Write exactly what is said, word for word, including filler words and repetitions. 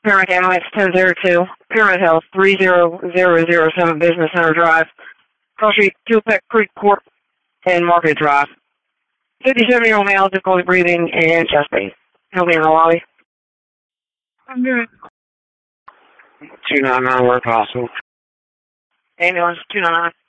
Parent Ambulance ten oh two, Pyramid Health three zero zero zero seven Business Center Drive, Cross Street, Tupec Creek Court, and Market Drive. fifty-seven-year-old male, difficulty breathing and chest pain. Help me in the lobby. I'm good. two nine nine, where possible. Ambulance two nine nine.